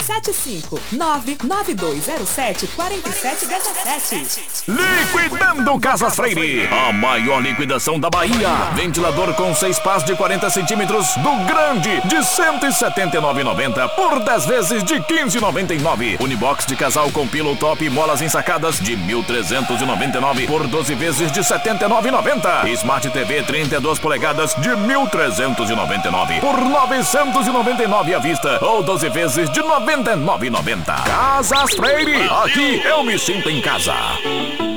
75 99207 4717. Liquidando Casas Freire, a maior liquidação da Bahia. Ventilador com 6 pás de 40 centímetros do grande de R$ 179,90 por 10 vezes de R$ 15,99. Unibox de casal com pillow top e molas ensacadas de R$ 1.399 por 12 vezes de R$ 79,90. Smart TV 32 polegadas de R$ 1.399 por R$ 999 à vista ou 12 vezes de R$ 99,90. Casas Freire, aqui eu me sinto em casa.